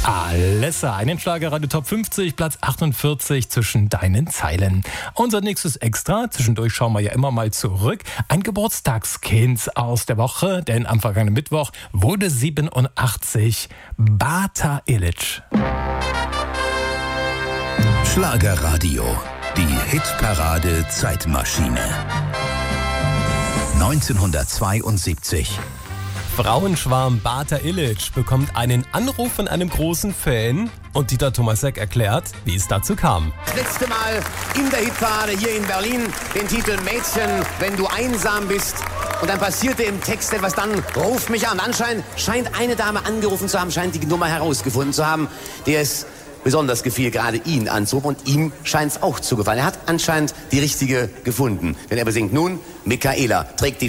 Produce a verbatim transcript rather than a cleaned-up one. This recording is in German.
Alessa, einen Schlagerradio Top fünfzig, Platz achtundvierzig zwischen deinen Zeilen. Unser nächstes Extra, zwischendurch schauen wir ja immer mal zurück, ein Geburtstagskind aus der Woche, denn am vergangenen Mittwoch wurde siebenundachtzig Bata Illich. Schlagerradio, die Hitparade Zeitmaschine. neunzehnhundertzweiundsiebzig. Frauenschwarm Bata Illich bekommt einen Anruf von einem großen Fan und Dieter Thomasek erklärt, wie es dazu kam. Das letzte Mal in der Hitparade hier in Berlin den Titel Mädchen, wenn du einsam bist. Und dann passierte im Text etwas, dann ruf mich an. Anscheinend scheint eine Dame angerufen zu haben, scheint die Nummer herausgefunden zu haben, der es besonders gefiel, gerade ihn anzurufen. Und ihm scheint es auch zu gefallen. Er hat anscheinend die richtige gefunden. Denn er besingt nun, Michaela trägt die